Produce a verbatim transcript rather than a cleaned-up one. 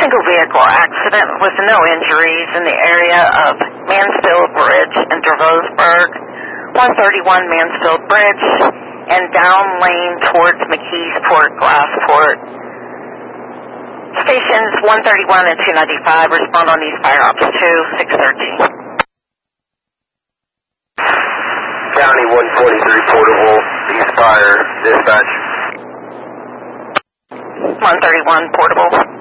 single vehicle accident with no injuries in the area of Mansfield Bridge in Dravosburg, one thirty-one Mansfield Bridge, and down lane towards McKeesport, Glassport. Stations one thirty-one and two ninety-five respond on these fire ops to six thirteen. County one forty-three portable, East Fire, dispatch. one thirty-one portable.